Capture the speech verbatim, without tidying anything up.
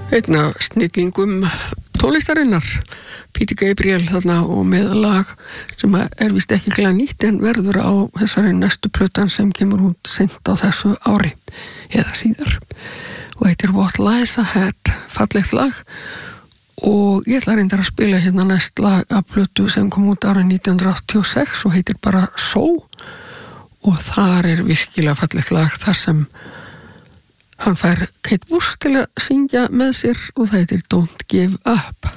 einn af snillingum tónlistarinnar, Peter Gabriel þarna og með lag sem er vist ekki glæð nýtt en verður á þessari næstu plötan sem kemur út seint á þessu ári eða síðar og heitir What Lies Ahead, fallegt lag og ég ætla reyndar að spila hérna næst lag af plötu sem kom út árið nítján hundruð áttatíu og sex og heitir bara So og þar er virkilega fallegt lag þar sem hann fær Kate Bush til að syngja með sér og það heitir Don't Give Up.